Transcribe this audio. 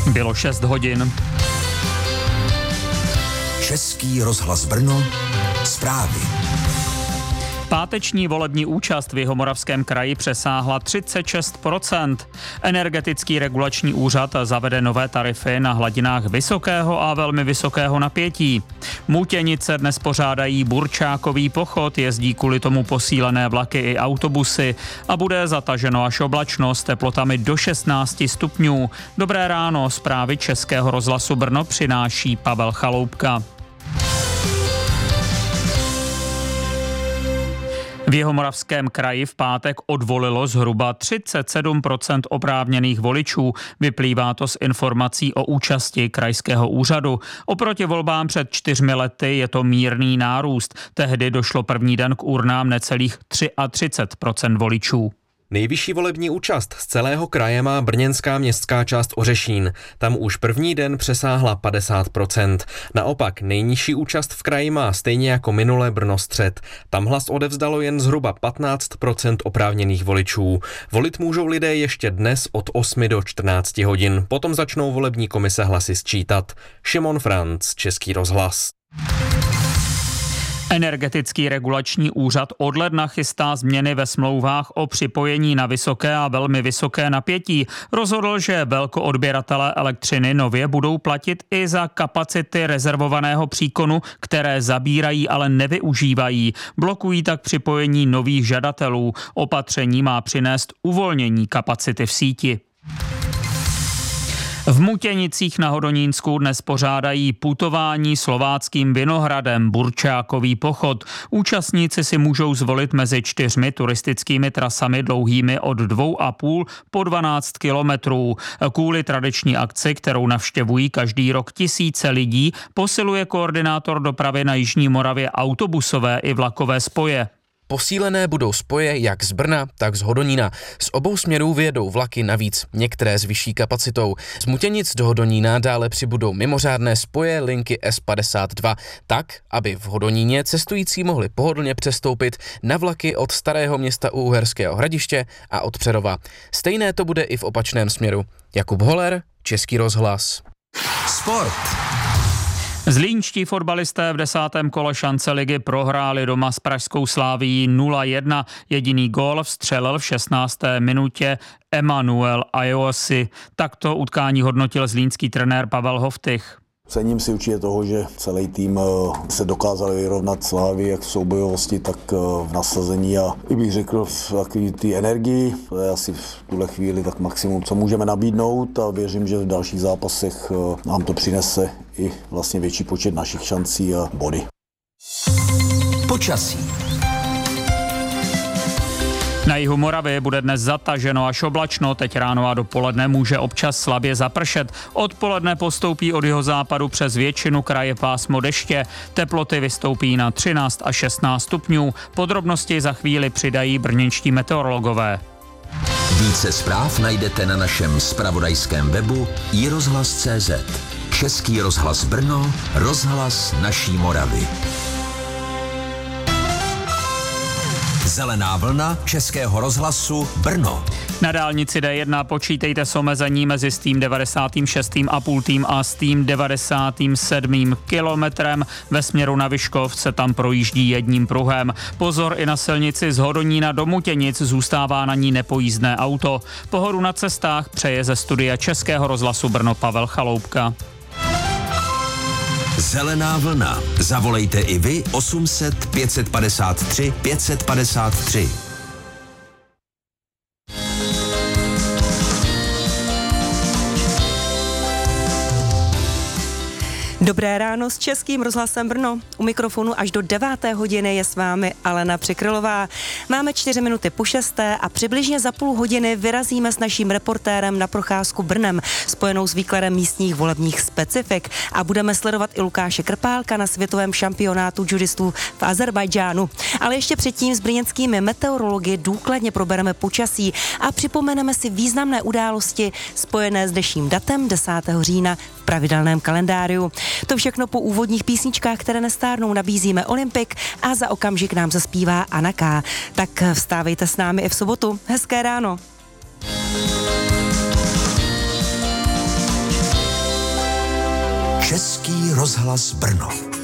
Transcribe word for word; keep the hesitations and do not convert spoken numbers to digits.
Bylo šest hodin. Český rozhlas Brno, zprávy. Páteční volební účast v Jihomoravském kraji přesáhla třicet šest procent. Energetický regulační úřad zavede nové tarify na hladinách vysokého a velmi vysokého napětí. Mutěnice dnes pořádají burčákový pochod, jezdí kvůli tomu posílené vlaky i autobusy a bude zataženo až oblačno s teplotami do šestnáct stupňů. Dobré ráno, zprávy Českého rozhlasu Brno přináší Pavel Chaloupka. V Jihomoravském kraji v pátek odvolilo zhruba třicet sedm procent oprávněných voličů. Vyplývá to z informací o účasti krajského úřadu. Oproti volbám před čtyřmi lety je to mírný nárůst. Tehdy došlo první den k urnám necelých třicet tři procent voličů. Nejvyšší volební účast z celého kraje má brněnská městská část Ořešín. Tam už první den přesáhla padesát procent. Naopak nejnižší účast v kraji má stejně jako minule Brno střed. Tam hlas odevzdalo jen zhruba patnáct procent oprávněných voličů. Volit můžou lidé ještě dnes od osmi do čtrnácti hodin. Potom začnou volební komise hlasy sčítat. Šimon Franc, Český rozhlas. Energetický regulační úřad od ledna chystá změny ve smlouvách o připojení na vysoké a velmi vysoké napětí. Rozhodl, že velkoodběratelé elektřiny nově budou platit i za kapacity rezervovaného příkonu, které zabírají, ale nevyužívají. Blokují tak připojení nových žadatelů. Opatření má přinést uvolnění kapacity v síti. V Mutěnicích na Hodonínsku dnes pořádají putování slováckým Vinohradem, burčákový pochod. Účastníci si můžou zvolit mezi čtyřmi turistickými trasami dlouhými od dvou a půl po dvanáct kilometrů. Kvůli tradiční akci, kterou navštěvují každý rok tisíce lidí, posiluje koordinátor dopravy na Jižní Moravě autobusové i vlakové spoje. Posílené budou spoje jak z Brna, tak z Hodonína. Z obou směrů vyjedou vlaky, navíc některé s vyšší kapacitou. Z Mutěnic do Hodonína dále přibudou mimořádné spoje linky S padesát dva, tak, aby v Hodoníně cestující mohli pohodlně přestoupit na vlaky od Starého Města u Uherského Hradiště a od Přerova. Stejné to bude i v opačném směru. Jakub Holer, Český rozhlas. Sport. Zlínští fotbalisté v desátém kole šance ligy prohráli doma s pražskou Slavií nula jedna. Jediný gól vstřelil v šestnácté minutě Emanuel Ayosi. Takto utkání hodnotil zlínský trenér Pavel Hoftych. Cením si určitě toho, že celý tým se dokázal vyrovnat Slávy jak v soubojovosti, tak v nasazení a i bych řekl v takové té energii. To je asi v tuhle chvíli tak maximum, co můžeme nabídnout a věřím, že v dalších zápasech nám to přinese i vlastně větší počet našich šancí a body. Počasí. Na jihu Moravy bude dnes zataženo až oblačno, teď ráno a dopoledne může občas slabě zapršet. Odpoledne postoupí od jihozápadu přes většinu kraje pásmo deště. Teploty vystoupí na třináct až šestnáct stupňů. Podrobnosti za chvíli přidají brněnští meteorologové. Více zpráv najdete na našem zpravodajském webu i rozhlas tečka cé zet. Český rozhlas Brno, rozhlas naší Moravy. Zelená vlna Českého rozhlasu Brno. Na dálnici D jedna počítejte s omezením mezi s tím devadesát šest a půl tím a s tím devadesát sedm kilometrem. Ve směru na Vyškov se tam projíždí jedním pruhem. Pozor i na silnici z Hodonína do Mutěnic, zůstává na ní nepojízdné auto. Pohodu na cestách přeje ze studia Českého rozhlasu Brno Pavel Chaloupka. Zelená vlna. Zavolejte i vy osm set pět padesát tři pět padesát tři. Dobré ráno s Českým rozhlasem Brno. U mikrofonu až do deváté hodiny je s vámi Alena Přikrylová. Máme čtyři minuty po šesté a přibližně za půl hodiny vyrazíme s naším reportérem na procházku Brnem, spojenou s výkladem místních volebních specifik, a budeme sledovat i Lukáše Krpálka na světovém šampionátu judistů v Azerbajdžánu. Ale ještě předtím s brněnskými meteorology důkladně probereme počasí a připomeneme si významné události spojené s dnešním datem desátého října v pravidelném kalendáriu. To všechno po úvodních písničkách, které nestárnou, nabízíme Olympik a za okamžik nám zaspívá Anna K. Tak vstávejte s námi i v sobotu. Hezké ráno. Český rozhlas Brno.